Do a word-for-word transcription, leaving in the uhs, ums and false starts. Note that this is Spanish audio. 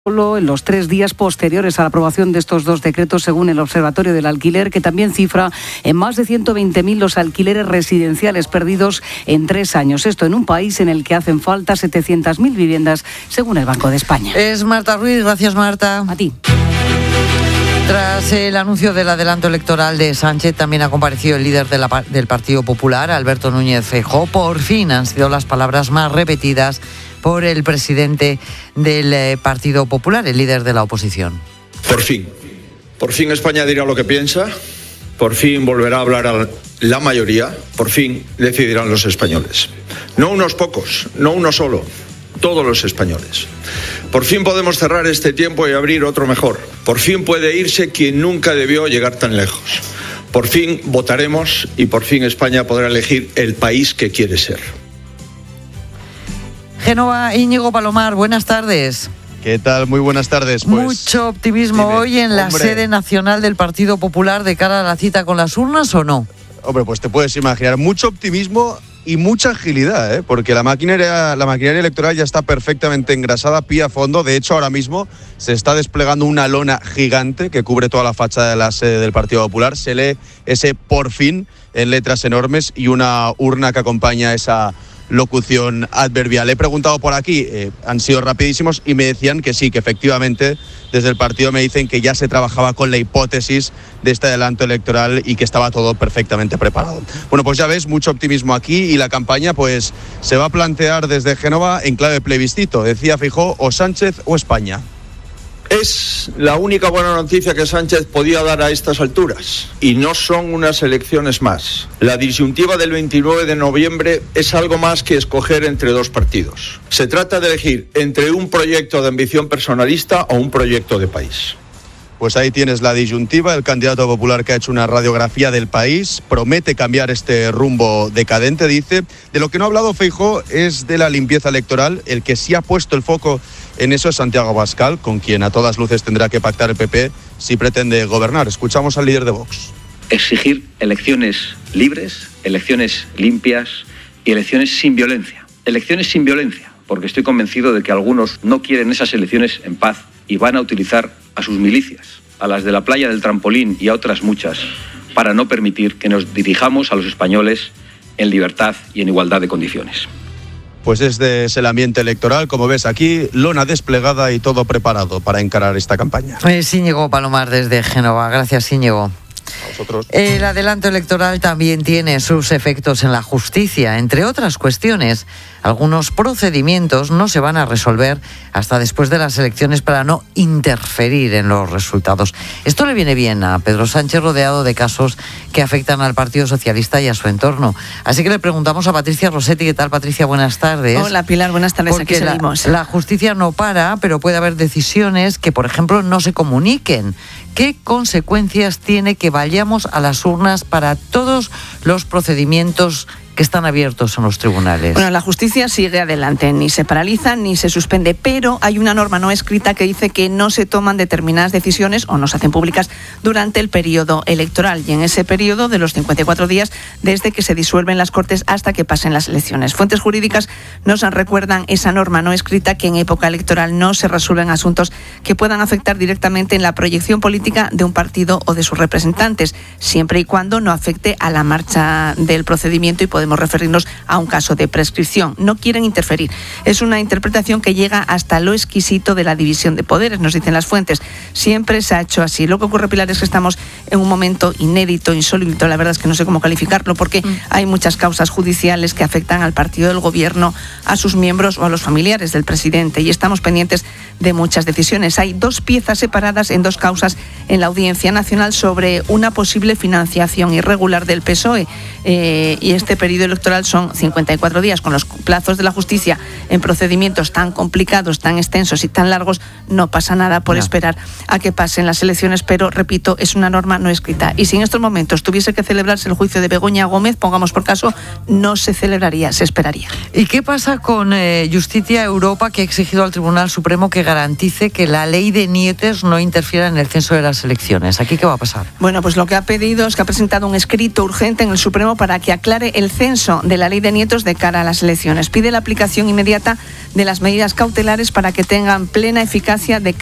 Solo en los tres días posteriores a la aprobación de estos dos decretos, según el Observatorio del Alquiler, que también cifra en más de ciento veinte mil los alquileres residenciales perdidos en tres años. Esto en un país en el que hacen falta setecientas mil viviendas, según el Banco de España. Es Marta Ruiz. Gracias, Marta. A ti. Tras el anuncio del adelanto electoral de Sánchez, también ha comparecido el líder de la, del Partido Popular, Alberto Núñez Feijóo. Por fin han sido las palabras más repetidas por el presidente del Partido Popular, el líder de la oposición. Por fin. Por fin España dirá lo que piensa. Por fin volverá a hablar a la mayoría. Por fin decidirán los españoles. No unos pocos, no uno solo. Todos los españoles. Por fin podemos cerrar este tiempo y abrir otro mejor. Por fin puede irse quien nunca debió llegar tan lejos. Por fin votaremos y por fin España podrá elegir el país que quiere ser. Génova, Íñigo Palomar, buenas tardes. ¿Qué tal? Muy buenas tardes. Pues, ¿Mucho optimismo dime, hoy en la hombre, sede nacional del Partido Popular de cara a la cita con las urnas o no? Hombre, pues te puedes imaginar, mucho optimismo y mucha agilidad, ¿eh? Porque la maquinaria, la maquinaria electoral ya está perfectamente engrasada, pie a fondo. De hecho, ahora mismo se está desplegando una lona gigante que cubre toda la fachada de la sede del Partido Popular. Se lee ese por fin en letras enormes y una urna que acompaña esa locución adverbial. He preguntado por aquí, eh, han sido rapidísimos y me decían que sí, que efectivamente desde el partido me dicen que ya se trabajaba con la hipótesis de este adelanto electoral y que estaba todo perfectamente preparado. Bueno, pues ya ves, mucho optimismo aquí y la campaña pues se va a plantear desde Génova en clave plebiscito. Decía Feijóo, o Sánchez o España. Es la única buena noticia que Sánchez podía dar a estas alturas. Y no son unas elecciones más. La disyuntiva del veintinueve de noviembre es algo más que escoger entre dos partidos. Se trata de elegir entre un proyecto de ambición personalista o un proyecto de país. Pues ahí tienes la disyuntiva. El candidato popular que ha hecho una radiografía del país promete cambiar este rumbo decadente, dice. De lo que no ha hablado Feijóo es de la limpieza electoral. El que sí ha puesto el foco en eso es Santiago Abascal, con quien a todas luces tendrá que pactar el P P si pretende gobernar. Escuchamos al líder de Vox. Exigir elecciones libres, elecciones limpias y elecciones sin violencia. Elecciones sin violencia, porque estoy convencido de que algunos no quieren esas elecciones en paz y van a utilizar a sus milicias, a las de la playa del trampolín y a otras muchas, para no permitir que nos dirijamos a los españoles en libertad y en igualdad de condiciones. Pues este es el ambiente electoral, como ves aquí, lona desplegada y todo preparado para encarar esta campaña. Es Íñigo Palomar desde Génova. Gracias, Íñigo. A vosotros. El adelanto electoral también tiene sus efectos en la justicia. Entre otras cuestiones, algunos procedimientos no se van a resolver hasta después de las elecciones para no interferir en los resultados. Esto le viene bien a Pedro Sánchez, rodeado de casos que afectan al Partido Socialista y a su entorno. Así que le preguntamos a Patricia Rossetti. ¿Qué tal, Patricia? Buenas tardes. Hola, Pilar. Buenas tardes. Porque aquí seguimos. La, la justicia no para, pero puede haber decisiones que, por ejemplo, no se comuniquen. ¿Qué consecuencias tiene que vayamos a las urnas para todos los procedimientos que están abiertos en los tribunales? Bueno, la justicia sigue adelante, ni se paraliza ni se suspende, pero hay una norma no escrita que dice que no se toman determinadas decisiones o no se hacen públicas durante el periodo electoral, y en ese periodo de los cincuenta y cuatro días desde que se disuelven las Cortes hasta que pasen las elecciones. Fuentes jurídicas nos recuerdan esa norma no escrita, que en época electoral no se resuelven asuntos que puedan afectar directamente en la proyección política de un partido o de sus representantes, siempre y cuando no afecte a la marcha del procedimiento, y podemos referirnos a un caso de prescripción. No quieren interferir. Es una interpretación que llega hasta lo exquisito de la división de poderes, nos dicen las fuentes. Siempre se ha hecho así. Lo que ocurre, Pilar, es que estamos en un momento inédito, insólito, la verdad es que no sé cómo calificarlo, porque mm. hay muchas causas judiciales que afectan al partido del gobierno, a sus miembros o a los familiares del presidente, y estamos pendientes de muchas decisiones. Hay dos piezas separadas en dos causas en la Audiencia Nacional sobre una posible financiación irregular del P S O E, eh, y este periodo electoral son cincuenta y cuatro días. Con los plazos de la justicia en procedimientos tan complicados, tan extensos y tan largos, no pasa nada por no. esperar a que pasen las elecciones, pero repito, es una norma no escrita, y si en estos momentos tuviese que celebrarse el juicio de Begoña Gómez, pongamos por caso, no se celebraría, se esperaría. ¿Y qué pasa con eh, Justicia Europa, que ha exigido al Tribunal Supremo que garantice que la ley de nietes no interfiera en el censo de las elecciones? ¿Aquí qué va a pasar? Bueno, pues lo que ha pedido es que ha presentado un escrito urgente en el Supremo para que aclare el censo descenso de la ley de nietos de cara a las elecciones. Pide la aplicación inmediata de las medidas cautelares para que tengan plena eficacia de